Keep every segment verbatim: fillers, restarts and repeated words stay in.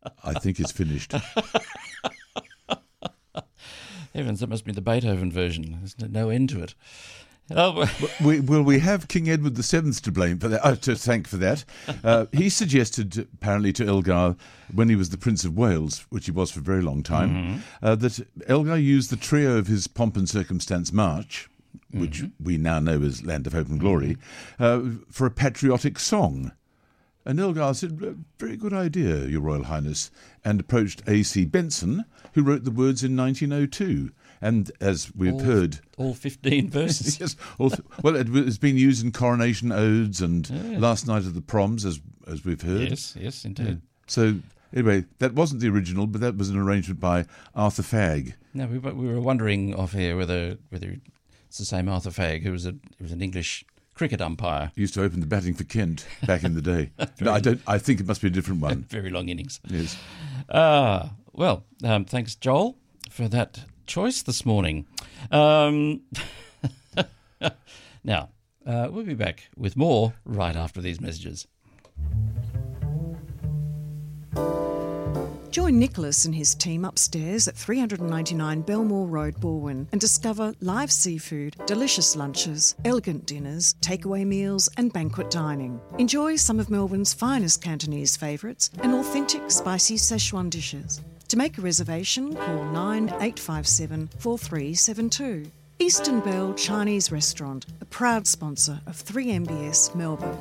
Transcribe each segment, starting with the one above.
I think it's finished. Heavens, that must be the Beethoven version. There's no end to it. Oh. we, well, we have King Edward the Seventh to blame for that. Oh, to thank for that. Uh, he suggested, apparently, to Elgar when he was the Prince of Wales, which he was for a very long time, mm-hmm. uh, that Elgar used the trio of his Pomp and Circumstance March, which mm-hmm. we now know as Land of Hope and Glory, mm-hmm. uh, for a patriotic song. And Elgar said, very good idea, Your Royal Highness, and approached A C Benson, who wrote the words in nineteen oh two. And as we've all, heard... All fifteen verses. Yes, all, well, it, it's been used in coronation odes and yeah. Last Night of the Proms, as as we've heard. Yes, yes, indeed. Yeah. So, anyway, that wasn't the original, but that was an arrangement by Arthur Fagg. No, we, we were wondering off air whether whether it's the same Arthur Fagg, who was a who was an English cricket umpire. He used to open the batting for Kent back in the day. No, I don't. I think it must be a different one. Very long innings. Yes. Uh, well, um, thanks, Joel, for that choice this morning. Um, now, uh, we'll be back with more right after these messages. Join Nicholas and his team upstairs at three ninety-nine Belmore Road, Balwyn, and discover live seafood, delicious lunches, elegant dinners, takeaway meals and banquet dining. Enjoy some of Melbourne's finest Cantonese favourites and authentic spicy Szechuan dishes. To make a reservation, call nine eight five seven, four three seven two. Eastern Bell Chinese Restaurant, a proud sponsor of three M B S Melbourne.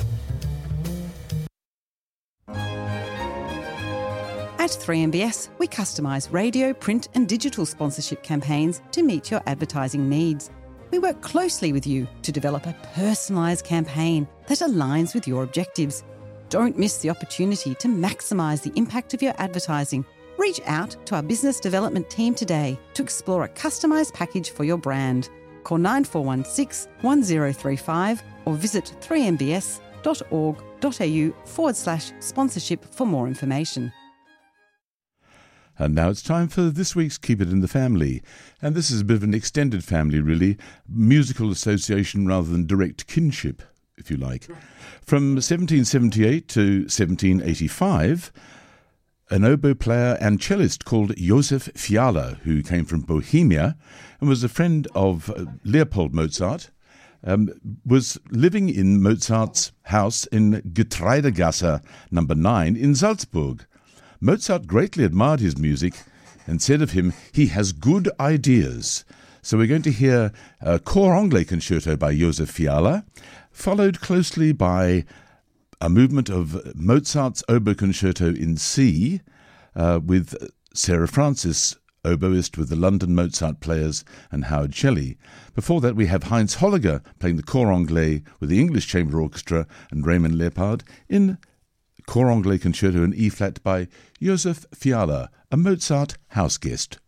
At three M B S, we customise radio, print and digital sponsorship campaigns to meet your advertising needs. We work closely with you to develop a personalised campaign that aligns with your objectives. Don't miss the opportunity to maximise the impact of your advertising. Reach out to our business development team today to explore a customised package for your brand. Call nine four one six, one zero three five or visit three m b s dot org dot a u forward slash sponsorship for more information. And now it's time for this week's Keep It in the Family. And this is a bit of an extended family, really. Musical association rather than direct kinship, if you like. From seventeen seventy-eight to seventeen eighty-five, an oboe player and cellist called Josef Fiala, who came from Bohemia and was a friend of Leopold Mozart, um, was living in Mozart's house in Getreidegasse number nine in Salzburg. Mozart greatly admired his music and said of him, he has good ideas. So we're going to hear a Cor Anglais concerto by Josef Fiala, followed closely by a movement of Mozart's oboe concerto in C, uh, with Sarah Francis, oboist with the London Mozart Players, and Howard Shelley. Before that, we have Heinz Holliger playing the Cor Anglais with the English Chamber Orchestra and Raymond Leopard in Cor Anglais concerto in E-flat by Josef Fiala, a Mozart house guest.